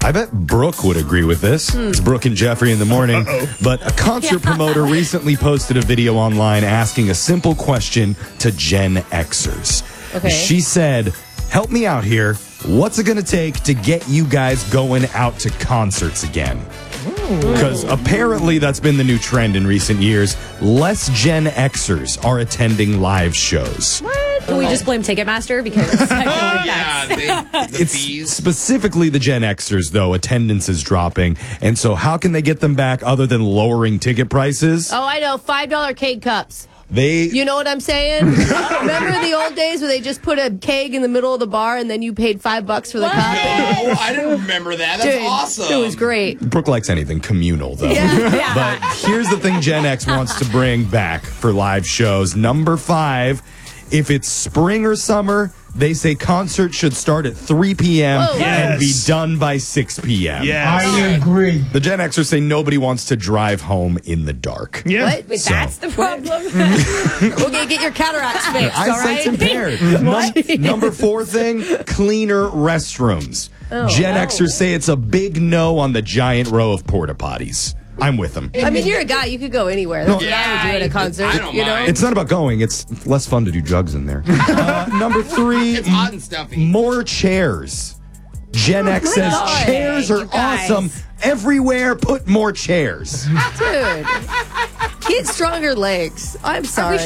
I bet Brooke would agree with this. It's Brooke and Jeffrey in the morning. But a concert promoter recently posted a video online asking a simple question to Gen Xers. Okay. She said, help me out here. What's it going to take to get you guys going out to concerts again? Because apparently that's been the new trend in recent years. Less Gen Xers are attending live shows. What? We just blame Ticketmaster because I feel like that's... The It's fees. specifically the Gen Xers, though. Attendance is dropping. And so how can they get them back other than lowering ticket prices? Oh, I know. $5 keg cups. You know what I'm saying? Remember the old days where they just put a keg in the middle of the bar and then you paid $5 for the cup? No, I didn't remember that. That's Dude, awesome. It was great. Brooke likes anything communal, though. Yeah. But here's the thing Gen X wants to bring back for live shows. Number 5, if it's spring or summer, they say concerts should start at 3 p.m. Whoa. and be done by 6 p.m. I agree. The Gen Xers say nobody wants to drive home in the dark. Yeah. What? Wait, that's the problem? Okay, get your cataracts fixed, all Eyesight's right? impaired. Number 4 thing, cleaner restrooms. Gen Xers say it's a big no on the giant row of porta potties. I'm with them. I mean, you're a guy. You could go anywhere. That's what I would do at a concert. I don't mind. It's not about going. It's less fun to do drugs in there. Number 3, It's hot and stuffy. more chairs. Gen X says God. chairs are You guys. awesome. Everywhere, put more chairs. Dude. Get stronger legs. I'm sorry.